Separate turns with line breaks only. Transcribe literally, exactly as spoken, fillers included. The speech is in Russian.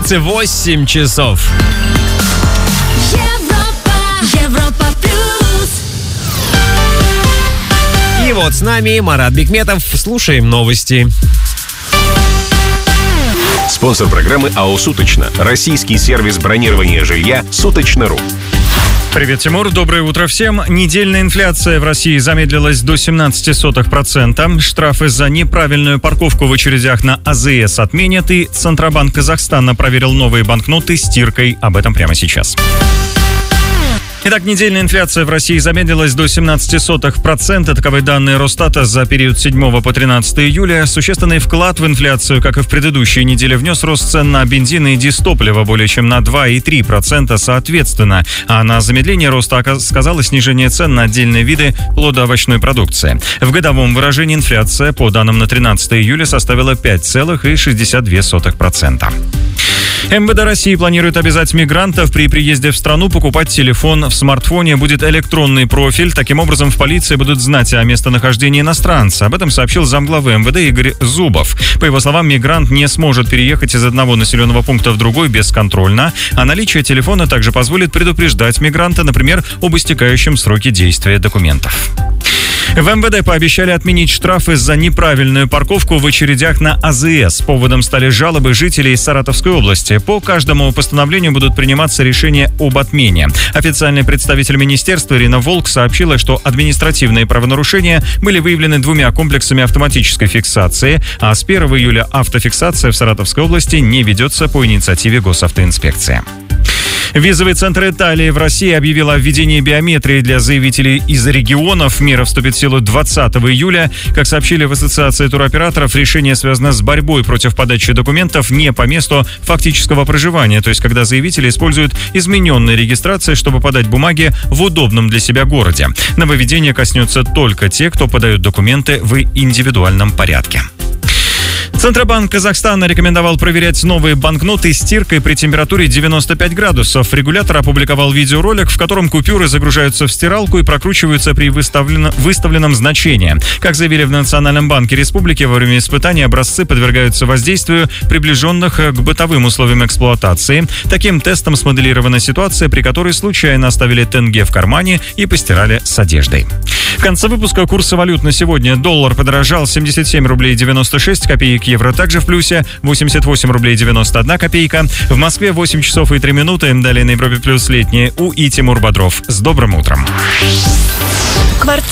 столице восемь часов.
Европа, Европа плюс.
И вот с нами Марат Бикметов. Слушаем новости.
Спонсор программы АО «Суточно». Российский сервис бронирования жилья «Суточно.ру».
Привет, Тимур. Доброе утро всем. Недельная инфляция в России замедлилась до семнадцать сотых процента. Штрафы за неправильную парковку в очередях на АЗС отменят. И Центробанк Казахстана проверил новые банкноты стиркой. Об этом прямо сейчас. Итак, недельная инфляция в России замедлилась до семнадцать сотых процента. Таковы данные Росстата за период с седьмого по тринадцатое июля. Существенный вклад в инфляцию, как и в предыдущие недели, внес рост цен на бензин и дизтопливо более чем на два и три десятых процента соответственно. А на замедление роста сказалось снижение цен на отдельные виды плодоовощной продукции. В годовом выражении инфляция, по данным на тринадцатое июля, составила пять целых шестьдесят две сотых процента. МВД России планирует обязать мигрантов при приезде в страну покупать телефон. В смартфоне будет электронный профиль. Таким образом, в полиции будут знать о местонахождении иностранца. Об этом сообщил замглавы МВД Игорь Зубов. По его словам, мигрант не сможет переехать из одного населенного пункта в другой бесконтрольно, а наличие телефона также позволит предупреждать мигранта, например, об истекающем сроке действия документов. В МВД пообещали отменить штрафы за неправильную парковку в очередях на АЗС. Поводом стали жалобы жителей Саратовской области. По каждому постановлению будут приниматься решения об отмене. Официальный представитель министерства Ирина Волк сообщила, что административные правонарушения были выявлены двумя комплексами автоматической фиксации, а с первого июля автофиксация в Саратовской области не ведется по инициативе госавтоинспекции. Визовый центр Италии в России объявил о введении биометрии для заявителей из регионов. Мера вступит в силу двадцатого июля. Как сообщили в Ассоциации туроператоров, решение связано с борьбой против подачи документов не по месту фактического проживания, то есть когда заявители используют измененные регистрации, чтобы подать бумаги в удобном для себя городе. Нововведение коснется только тех, кто подает документы в индивидуальном порядке. Центробанк Казахстана рекомендовал проверять новые банкноты стиркой при температуре девяносто пять градусов. Регулятор опубликовал видеоролик, в котором купюры загружаются в стиралку и прокручиваются при выставлено, выставленном значении. Как заявили в Национальном банке республики, во время испытаний образцы подвергаются воздействию приближенных к бытовым условиям эксплуатации. Таким тестом смоделирована ситуация, при которой случайно оставили тенге в кармане и постирали с одеждой. В конце выпуска курсы валют на сегодня. Доллар подорожал семьдесят семь рублей девяносто шесть копеек, евро также в плюсе, восемьдесят восемь рублей девяносто одна копейка. В Москве восемь часов и три минуты. Далее на Европе плюс летнее У и Тимур Бодров. С добрым утром.